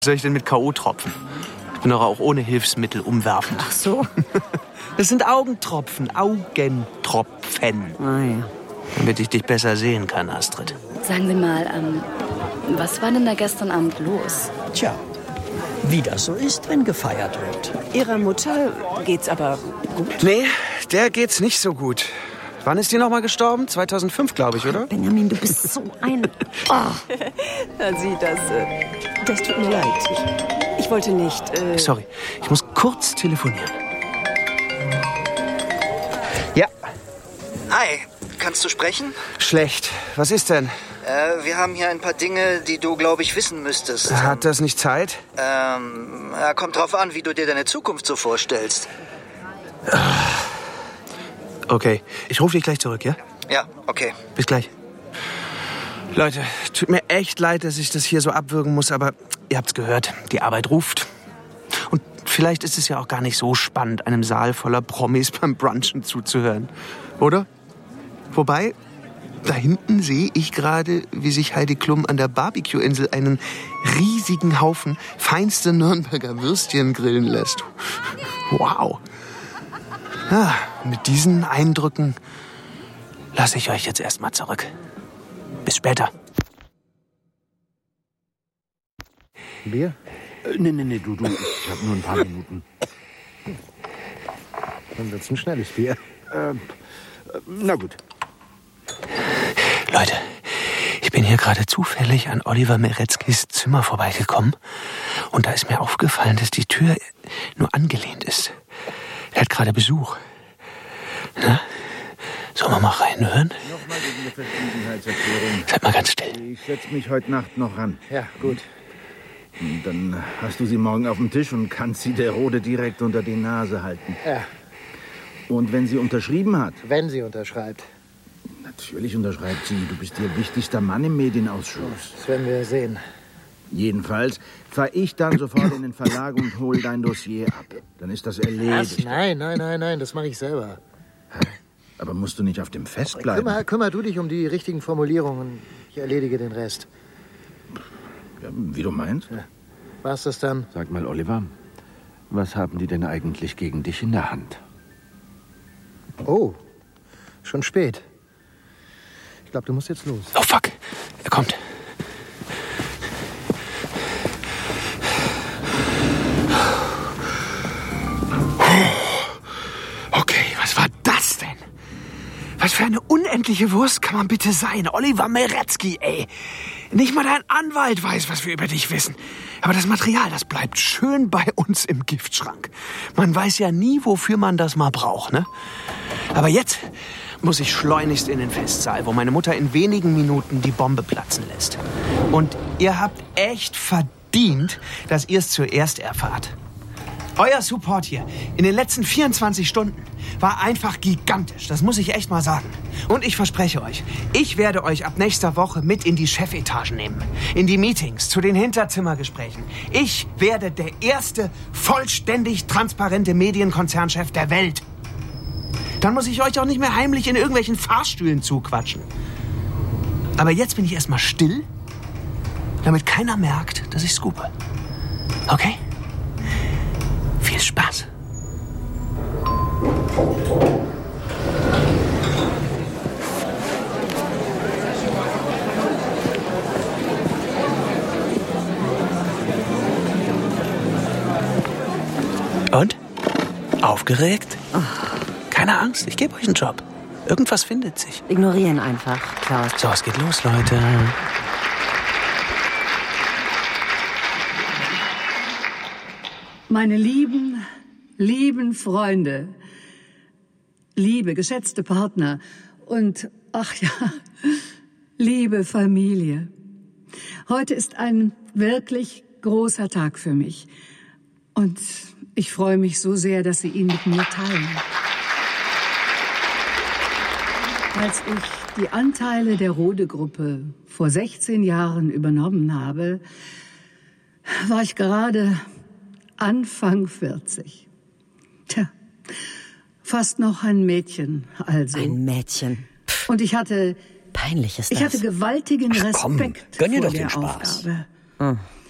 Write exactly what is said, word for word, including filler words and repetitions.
soll ich denn mit K O-Tropfen? Ich bin doch auch ohne Hilfsmittel umwerfend. Ach so. Das sind Augentropfen, Augentropfen. Ah ja. Damit ich dich besser sehen kann, Astrid. Sagen Sie mal, ähm, was war denn da gestern Abend los? Tja, wie das so ist, wenn gefeiert wird. Ihrer Mutter geht's aber gut? Nee, der geht's nicht so gut. Wann ist die noch mal gestorben? zweitausendfünf, glaube ich, oder? Benjamin, du bist so ein... Oh. Hören Sie, das, äh, das tut mir leid. Ich, ich wollte nicht... Äh Sorry, ich muss kurz telefonieren. Ja. Hi, kannst du sprechen? Schlecht. Was ist denn? Äh, wir haben hier ein paar Dinge, die du, glaube ich, wissen müsstest. Hat das nicht Zeit? Ähm, ja, kommt drauf an, wie du dir deine Zukunft so vorstellst. Okay, ich rufe dich gleich zurück, ja? Ja, okay. Bis gleich. Leute, tut mir echt leid, dass ich das hier so abwürgen muss, aber ihr habt's gehört, die Arbeit ruft. Und vielleicht ist es ja auch gar nicht so spannend, einem Saal voller Promis beim Brunchen zuzuhören. Oder? Wobei, da hinten sehe ich gerade, wie sich Heidi Klum an der Barbecue-Insel einen riesigen Haufen feinste Nürnberger Würstchen grillen lässt. Wow. Ja, mit diesen Eindrücken lasse ich euch jetzt erstmal zurück. Bis später. Bier? Äh, nee, nee, nee, du, du. Ich habe nur ein paar Minuten. Dann wird's ein schnelles Bier. Äh, na gut. Leute, ich bin hier gerade zufällig an Oliver Meretzkis Zimmer vorbeigekommen. Und da ist mir aufgefallen, dass die Tür nur angelehnt ist. Er hat gerade Besuch. Na? Sollen wir mal reinhören? Nochmal wegen der Verschwiegenheitserklärung. Seid mal ganz still. Ich setze mich heute Nacht noch ran. Ja, gut. Und dann hast du sie morgen auf dem Tisch und kannst sie der Rode direkt unter die Nase halten. Ja. Und wenn sie unterschrieben hat? Wenn sie unterschreibt. Natürlich unterschreibt sie. Du bist ihr wichtigster Mann im Medienausschuss. Das werden wir sehen. Jedenfalls fahre ich dann sofort in den Verlag und hol dein Dossier ab. Dann ist das erledigt. Was? Nein, nein, nein, nein, das mache ich selber. Aber musst du nicht auf dem Fest bleiben? Kümmer, kümmer du dich um die richtigen Formulierungen. Ich erledige den Rest. Ja, wie du meinst. Ja. War's das dann? Sag mal, Oliver, was haben die denn eigentlich gegen dich in der Hand? Oh, schon spät. Ich glaube, du musst jetzt los. Oh, fuck. Er kommt. Okay, was war das denn? Was für eine unendliche Wurst kann man bitte sein? Oliver Meretzky, ey. Nicht mal dein Anwalt weiß, was wir über dich wissen. Aber das Material, das bleibt schön bei uns im Giftschrank. Man weiß ja nie, wofür man das mal braucht, ne? Aber jetzt muss ich schleunigst in den Festsaal, wo meine Mutter in wenigen Minuten die Bombe platzen lässt. Und ihr habt echt verdient, dass ihr es zuerst erfahrt. Euer Support hier in den letzten vierundzwanzig Stunden war einfach gigantisch. Das muss ich echt mal sagen. Und ich verspreche euch, ich werde euch ab nächster Woche mit in die Chefetagen nehmen. In die Meetings, zu den Hinterzimmergesprächen. Ich werde der erste vollständig transparente Medienkonzernchef der Welt. Dann muss ich euch auch nicht mehr heimlich in irgendwelchen Fahrstühlen zuquatschen. Aber jetzt bin ich erstmal still, damit keiner merkt, dass ich scoope. Okay? Viel Spaß. Und? Aufgeregt? Oh. Keine Angst, ich gebe euch einen Job. Irgendwas findet sich. Ignorieren einfach, Klaus. So, es geht los, Leute. Meine lieben, lieben Freunde, liebe, geschätzte Partner und, ach ja, liebe Familie. Heute ist ein wirklich großer Tag für mich. Und ich freue mich so sehr, dass Sie ihn mit mir teilen. Als ich die Anteile der Rode-Gruppe vor sechzehn Jahren übernommen habe, war ich gerade Anfang vierzig. Tja, fast noch ein Mädchen, also. Ein Mädchen. Pff. Und ich hatte... Peinlich ist das. Ich hatte gewaltigen Ach, komm, Respekt gönn dir vor doch den der Spaß. Aufgabe. Hm.